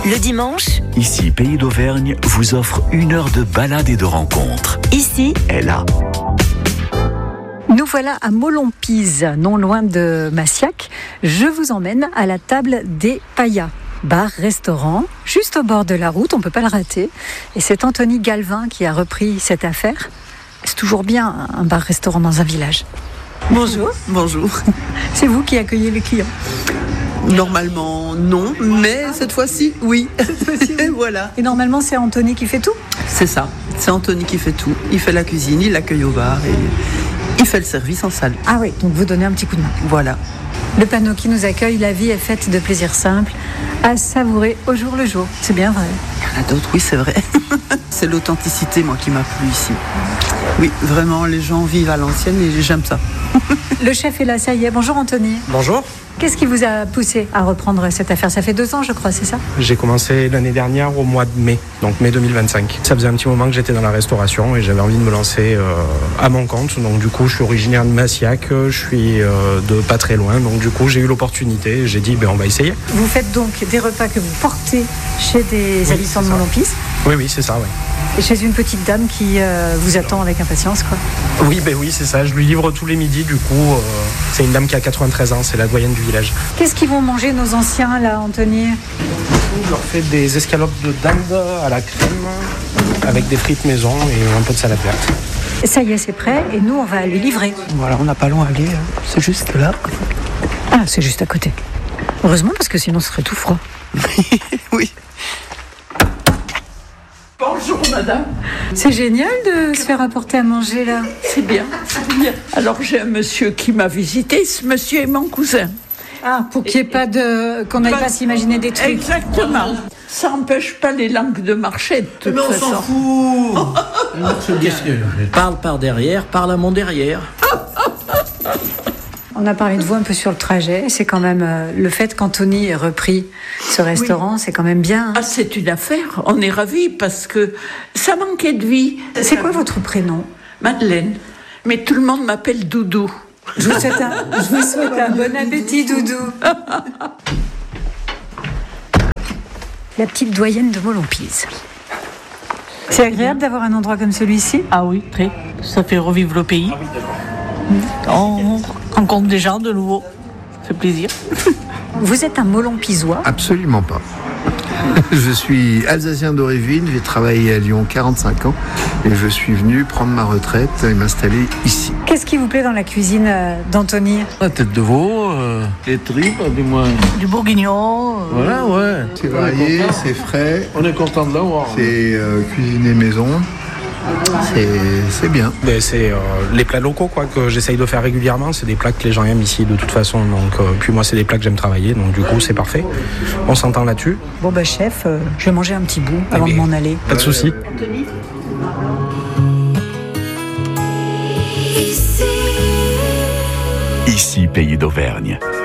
Le dimanche, Ici, Pays d'Auvergne vous offre 1 heure de balade et de rencontres. ici, Et là, Nous voilà à Molompize, non loin de Massiac. Je vous emmène à la table des Payas. Bar-restaurant, juste au bord de la route, on ne peut pas le rater. Et c'est Anthony Galvin qui a repris cette affaire. C'est toujours bien un bar-restaurant dans un village. Bonjour, Bonjour. c'est vous qui accueillez les clients. Normalement, non, mais cette fois-ci, oui. Voilà, Et normalement, c'est Anthony qui fait tout. c'est ça. C'est Anthony qui fait tout. Il fait la cuisine, il accueille au bar et il fait le service en salle. Ah oui, donc vous donnez un petit coup de main. Voilà. Le panneau qui nous accueille, la vie est faite de plaisirs simples, à savourer au jour le jour. C'est bien vrai. Il y en a d'autres, oui, c'est vrai. C'est l'authenticité, moi, qui m'a plu ici. Oui, vraiment, les gens vivent à l'ancienne et j'aime ça. Le chef est là, ça y est. Bonjour Anthony. Bonjour, Qu'est-ce qui vous a poussé à reprendre cette affaire? Ça fait 2 ans, je crois, c'est ça? j'ai commencé l'année dernière au mois de mai, donc mai 2025. Ça faisait un petit moment que j'étais dans la restauration et j'avais envie de me lancer à mon compte. Donc du coup, je suis originaire de Massiac, je suis de pas très loin. Donc du coup, j'ai eu l'opportunité et j'ai dit, on va essayer. Vous faites donc des repas que vous portez chez des habitants de c'est ça. Molompize Oui, c'est ça, oui. et chez une petite dame qui vous attend avec impatience, quoi. Oui, c'est ça. Je lui livre tous les midis, du coup. C'est une dame qui a 93 ans, c'est la doyenne du village. Qu'est-ce qu'ils vont manger nos anciens, là, Anthony? Je leur fais des escalopes de dinde à la crème avec des frites maison et un peu de salade verte. Ça y est, c'est prêt et nous, on va aller livrer. Voilà, on n'a pas loin à aller, c'est juste là. Ah, c'est juste à côté. Heureusement, parce que sinon, ce serait tout froid. Oui. Bonjour madame, C'est génial de se faire apporter à manger, là. c'est bien. Alors j'ai un monsieur qui m'a visité, ce monsieur est mon cousin. Ah, pour qu'il n'y ait pas de... qu'on n'aille pas s'imaginer des trucs. Exactement. Ça n'empêche pas les langues de marcher de toute façon. Parle par derrière, parle à mon derrière. On a parlé de vous un peu sur le trajet. C'est quand même le fait qu'Anthony ait repris ce restaurant, c'est quand même bien. Ah, c'est une affaire, on est ravis parce que ça manquait de vie. C'est quoi votre prénom? Madeleine. Mais tout le monde m'appelle Doudou. Je vous souhaite un bon appétit, Doudou. La petite doyenne de Molompize. C'est agréable d'avoir un endroit comme celui-ci. Ah oui, très. Ça fait revivre le pays. On rencontre des gens de nouveau. Ça fait plaisir. Vous êtes un Molompizois. Absolument pas. Je suis alsacien d'origine, j'ai travaillé à Lyon 45 ans et je suis venu prendre ma retraite et m'installer ici. Qu'est-ce qui vous plaît dans la cuisine d'Anthony? La tête de veau, les tripes, du moins. Du bourguignon. Voilà, ouais. C'est varié, c'est frais, On est content de l'avoir. c'est cuisiné maison, c'est bien. C'est les plats locaux quoi, que j'essaye de faire régulièrement. C'est des plats que les gens aiment ici de toute façon. Donc, puis moi, c'est des plats que j'aime travailler. Donc du coup, c'est parfait. On s'entend là-dessus. Bon, chef, je vais manger un petit bout avant de m'en aller. Pas de souci. ici, Pays d'Auvergne.